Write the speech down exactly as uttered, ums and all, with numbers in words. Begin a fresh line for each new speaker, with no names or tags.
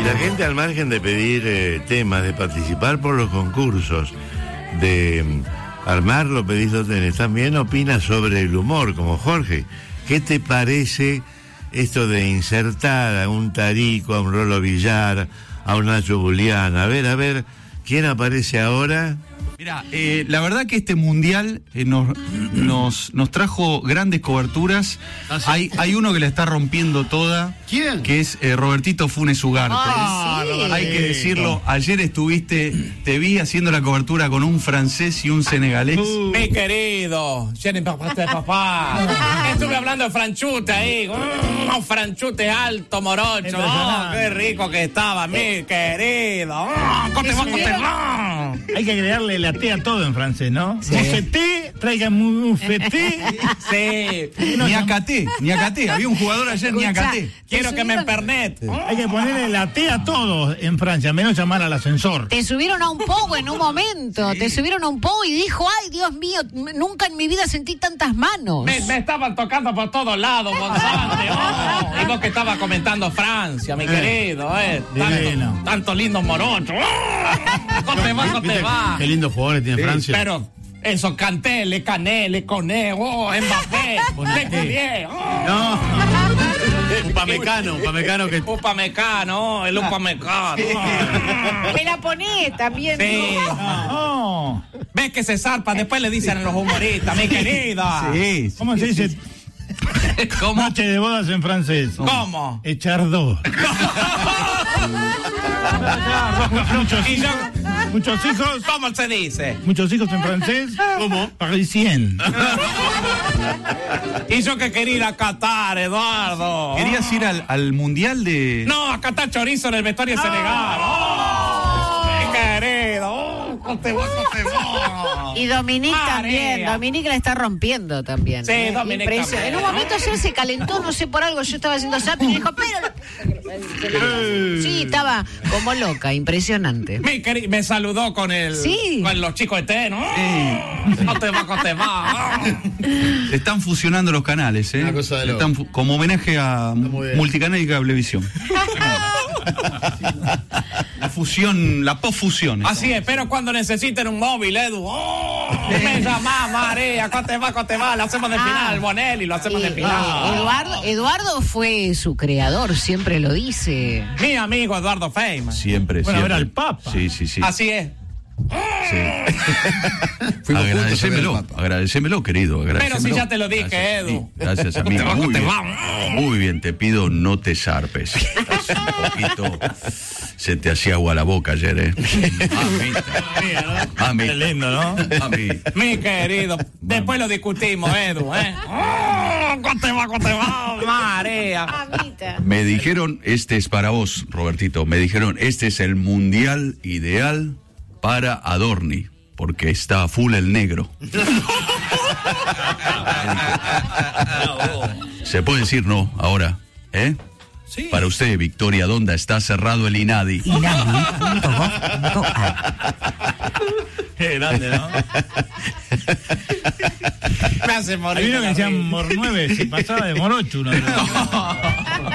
La gente, al margen de pedir eh, temas, de participar por los concursos, de mm, armarlo, pedirlo tenés, también opina sobre el humor, como Jorge. ¿Qué te parece esto de insertar a un Tarico, a un Rolo Villar, a un Nacho Julián? A ver, a ver, ¿quién aparece ahora?
Mira, eh, la verdad que este mundial eh, nos, nos, nos trajo grandes coberturas. ¿Ah, sí? hay, hay uno que la está rompiendo toda.
¿Quién?
Que es eh, Robertito Funes Ugarte.
Ah, sí.
Hay que decirlo, ayer estuviste, te vi haciendo la cobertura con un francés y un senegalés.
Uh. Mi querido, papá. Estuve hablando de franchute ahí, un franchute alto, morocho. Oh, qué rico que estaba, mi querido. Oh, cote va, cote va.
Hay que agregarle la T a todo en francés, ¿no? Sí. Moceté, traigan un feté.
Sí.
Ni acaté, ni acaté. Había un jugador ayer, ni acaté.
Quiero que me empernet.
Hay que ponerle la T a todo en Francia, menos llamar al ascensor.
Te subieron a un pogo en un momento, sí. Te subieron a un pogo y dijo, ay, Dios mío, nunca en mi vida sentí tantas manos.
Me, me estaban tocando por todos lados, González. Oh, y vos que estabas comentando Francia, mi eh. querido, eh. Tanto, tanto lindo morocho. Oh, ¿Cómo te va, cómo te va?
Qué lindos jugadores tiene sí, Francia.
Pero eso, Kanté, Le Cané, Le Coné, oh, Mbappé, Le Culié, oh.
No. Upamecano, Upamecano que...
Upamecano, el Upamecano.
Oh. Me la ponés también.
Sí.
Oh.
Ves que se zarpa, después le dicen a los humoristas, mi querida.
Sí. ¿Cómo se dice? ¿Cómo? Noche de bodas en francés.
¿Cómo?
Echar dos. muchos, hijos, muchos hijos.
¿Cómo se dice?
Muchos hijos en francés.
¿Cómo?
Parisien.
Y yo que quería ir a Qatar, Eduardo.
¿Querías ir al, al mundial de...?
No, a Qatar chorizo en el vestuario de Senegal. ¡Oh! ¡Qué querido! ¡Oh! ¡Cote va, cote va!
Y Dominique María. También. Dominique la está rompiendo también.
Sí,
¿eh?
Dominique también.
En un momento ayer se calentó, no sé por algo, yo estaba haciendo zapping y dijo, pero... Sí, estaba como loca, impresionante.
Me, queri- me saludó con el
sí.
con los chicos de T, ¿no? Sí. No te va, no te va.
Se están fusionando los canales, ¿eh?
Una cosa de
están fu- como homenaje a Multicanal y Cablevisión. La fusión, la posfusión.
Así es, pero cuando necesiten un móvil, Edu. Oh, me llamás, María, ¿cómo te va, cómo te va? Lo hacemos de final, ah, Bonelli, lo hacemos
y,
de final.
Eduardo, Eduardo fue su creador, siempre lo dice.
Mi amigo Eduardo Feynman.
Siempre,
bueno,
siempre.
Era el Papa.
Sí, sí, sí.
Así es.
Sí. Agradecémelo, a agradecémelo, querido. Agradecémelo.
Pero si ya te lo dije,
gracias,
Edu.
Sí, gracias, amigo.
Te va,
muy,
te
bien.
Va.
Muy bien, te pido no te zarpes. Un poquito se te hacía agua la boca ayer, ¿eh? Mamita. Mami.
Qué lindo, ¿no?
Mami.
Mi querido. Después lo discutimos, Edu, ¿eh? ¿Cómo te va, cómo te va, María?
Mamita.
Me dijeron, este es para vos, Robertito. Me dijeron, este es el mundial ideal para Adorni, porque está a full el negro. Se puede decir no ahora, ¿eh? Sí. Para usted, Victoria Donda, está cerrado el INADI.
INADI.
Qué grande, ¿no?
Me hace morir.
Hay uno que decía Mor nueve, se pasaba de Morocho. ¿No?